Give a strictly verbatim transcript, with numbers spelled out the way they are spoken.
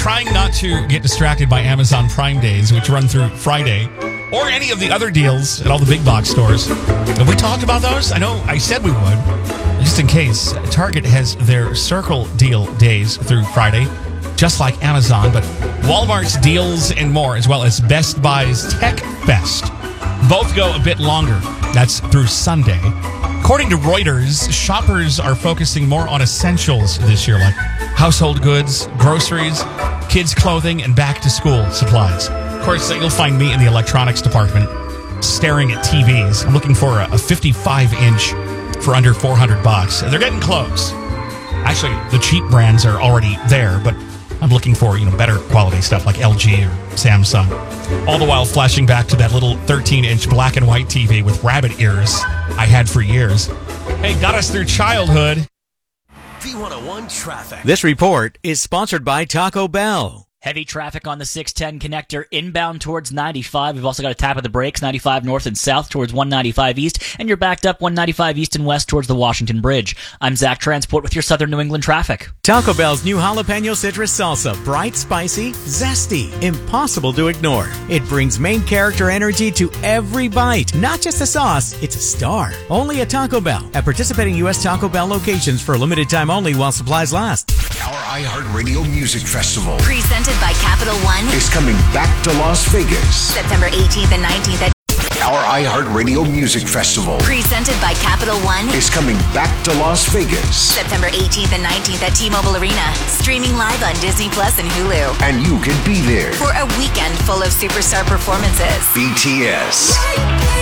trying not to get distracted by Amazon Prime Days, which run through Friday, or any of the other deals at all the big box stores. Have we talked about those? I know I said we would, just in case. Target has their Circle deal days through Friday, just like Amazon, but Walmart's deals and more, as well as Best Buy's Tech Fest, both go a bit longer. That's through Sunday. According to Reuters, shoppers are focusing more on essentials this year, like household goods, groceries, kids' clothing, and back-to-school supplies. Of course, you'll find me in the electronics department staring at T Vs. I'm looking for a fifty-five inch for under four hundred bucks. They're getting close. Actually, the cheap brands are already there, but I'm looking for, you know, better quality stuff like L G or Samsung. All the while flashing back to that little thirteen inch black and white T V with rabbit ears I had for years. Hey, got us through childhood. V one oh one Traffic. This report is sponsored by Taco Bell. Heavy traffic on the six ten connector inbound towards ninety-five. We've also got a tap of the brakes, ninety-five north and south towards one ninety-five east, and you're backed up one ninety-five east and west towards the Washington Bridge. I'm Zach Transport with your Southern New England traffic. Taco Bell's new jalapeno citrus salsa. Bright, spicy, zesty, impossible to ignore. It brings main character energy to every bite. Not just a sauce, it's a star. Only at Taco Bell. At participating U S Taco Bell locations for a limited time only while supplies last. Our iHeartRadio Music Festival Presented by Capital One is coming back to Las Vegas. September eighteenth and nineteenth at Our iHeartRadio Music Festival Presented by Capital One is coming back to Las Vegas. September eighteenth and nineteenth at T-Mobile Arena. Streaming live on Disney Plus and Hulu. And you can be there. For a weekend full of superstar performances. B T S,